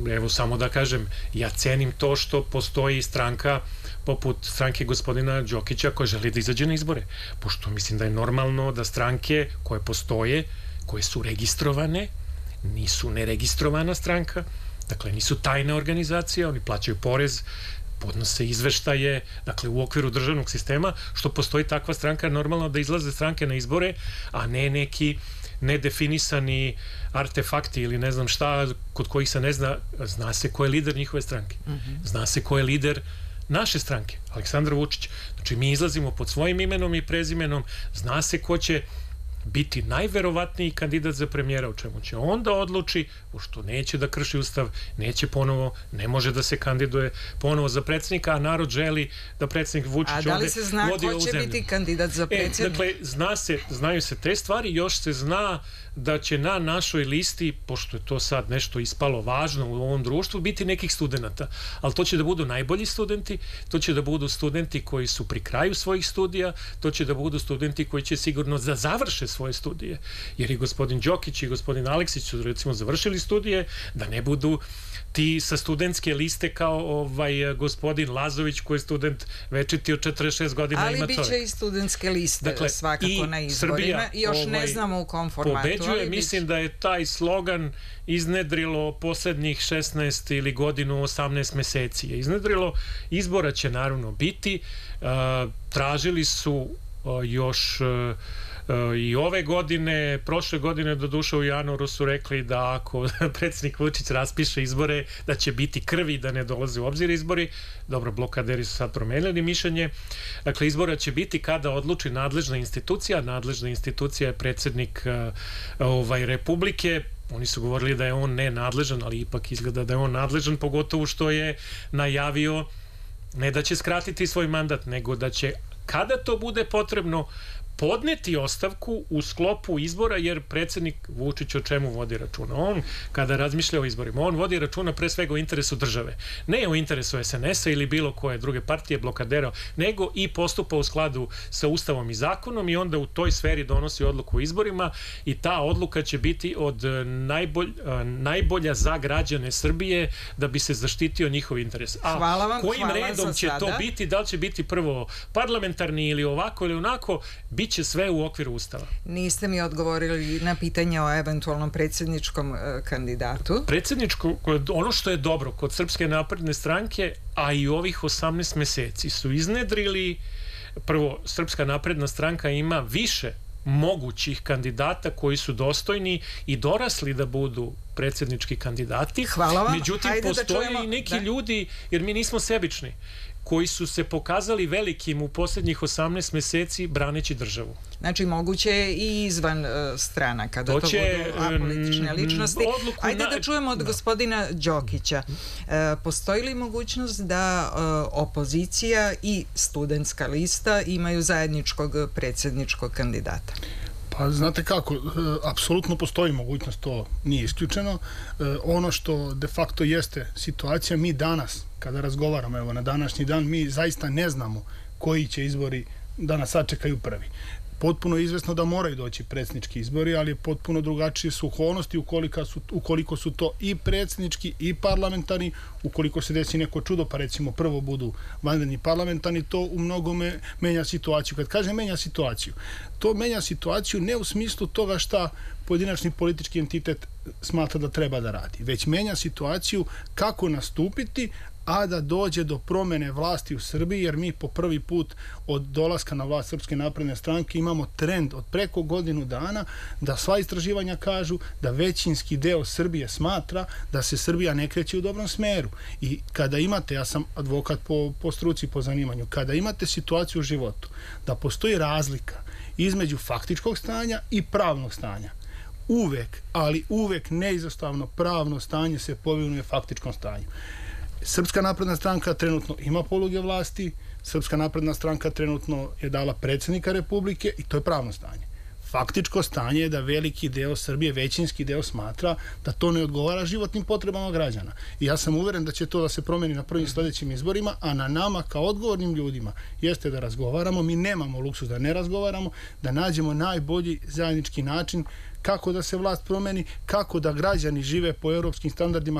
evo samo da kažem, ja cenim to što postoji stranka poput stranke gospodina Đokića koja želi da izađe na izbore, pošto mislim da je normalno da stranke koje postoje, koje su registrovane, nisu neregistrovana stranka, dakle nisu tajna organizacija, oni plaćaju porez, podnose izveštaje, dakle u okviru državnog sistema, što postoji takva stranka, normalno da izlaze stranke na izbore, a ne neki nedefinisani artefakti ili ne znam šta, kod kojih se ne zna, zna se ko je lider njihove stranke, zna se ko je lider naše stranke, Aleksandar Vučić. Znači mi izlazimo pod svojim imenom i prezimenom, zna se ko će biti najverovatniji kandidat za premijera, o čemu će onda odluči, pošto neće da krši ustav, neće ponovo, ne može da se kandiduje ponovo za predsjednika, a narod želi da predsjednik Vučić ovde vodi ovu zemlju. A da li se zna ko će biti kandidat za predsjednika? Dakle, znaju se te stvari, još se zna da će na našoj listi, pošto je to sad nešto ispalo važno u ovom društvu, biti nekih studenta, ali to će da budu najbolji studenti, to će da budu studenti koji su pri kraju svojih studija, to će da budu studenti koji će sigurno da završe svoje studije, jer i gospodin Đokić i gospodin Aleksić su recimo završili studije, da ne budu ti sa studentske liste kao gospodin Lazović koji je student večiti od 46 godina. Ali bit će i studentske liste svakako na izborima i još ne znamo u kom formatu. Pobeđuje, mislim da je taj slogan iznedrilo poslednjih 16 ili godinu 18 meseci. Iznedrilo, izbora će naravno biti, tražili su još i ove godine, prošle godine doduše u januaru su rekli da ako predsjednik Vučić raspiše izbore, da će biti krvi, da ne dolaze u obzir izbori. Dobro, blokaderi su sad promenili mišljenje. Dakle, izbora će biti kada odluči nadležna institucija. Nadležna institucija je predsjednik Republike. Oni su govorili da je on nenadležan, ali ipak izgleda da je on nadležan, pogotovo što je najavio ne da će skratiti svoj mandat, nego da će, kada to bude potrebno, podneti ostavku u sklopu izbora, jer predsjednik Vučić o čemu vodi računa? On, kada razmišlja o izborima, on vodi računa pre svega o interesu države. Ne o interesu SNS-a ili bilo koje druge partije, blokadera, nego i postupa u skladu sa Ustavom i zakonom i onda u toj sferi donosi odluku o izborima i ta odluka će biti od najbolja za građane Srbije da bi se zaštitio njihov interes. A kojim redom će to biti? Da li će biti prvo parlamentarni ili ovako ili onako? Biće sve u okviru Ustava. Niste mi odgovorili na pitanje o eventualnom predsjedničkom kandidatu. Ono što je dobro kod Srpske napredne stranke, a i ovih 18 meseci su iznedrili, prvo, Srpska napredna stranka ima više mogućih kandidata koji su dostojni i dorasli da budu predsjednički kandidati. Hvala vam. Međutim, postoje i neki ljudi, jer mi nismo sebični, koji su se pokazali velikim u posljednjih 18 meseci braneći državu. Znači, moguće je i izvan strana, kada to budu apolitične ličnosti. Ajde da čujemo od gospodina Đokića. Postoji li mogućnost da opozicija i studentska lista imaju zajedničkog predsjedničkog kandidata? Pa znate kako, apsolutno postoji mogućnost, to nije isključeno. Ono što de facto jeste situacija, mi danas, kada razgovaramo, evo na današnji dan, mi zaista ne znamo koji će izbori da nas sačekaju prvi. Potpuno je izvesno da moraju doći predsjednički izbori, ali potpuno drugačije su okolnosti ukoliko su to i predsjednički i parlamentarni, ukoliko se desi neko čudo, pa recimo prvo budu vanredni parlamentarni, to u mnogome menja situaciju. Kad kažem menja situaciju, to menja situaciju ne u smislu toga šta pojedinačni politički entitet smatra da treba da radi, već menja situaciju kako nastupiti, a da dođe do promene vlasti u Srbiji, jer mi po prvi put od dolaska na vlast Srpske napredne stranke imamo trend od preko godinu dana da sva istraživanja kažu da većinski deo Srbije smatra da se Srbija ne kreće u dobrom smeru. I kada imate, ja sam advokat po struci, po zanimanju, kada imate situaciju u životu da postoji razlika između faktičkog stanja i pravnog stanja, uvek, ali uvek neizostavno pravno stanje se povinuje faktičkom stanju. Srpska napredna stranka trenutno ima poluge vlasti, Srpska napredna stranka trenutno je dala predsjednika Republike i to je pravno stanje. Faktičko stanje je da veliki deo Srbije, većinski deo smatra da to ne odgovara životnim potrebama građana. I ja sam uveren da će to da se promeni na prvim sljedećim izborima, a na nama kao odgovornim ljudima jeste da razgovaramo, mi nemamo luksus da ne razgovaramo, da nađemo najbolji zajednički način kako da se vlast promeni, kako da građani žive po europskim standardima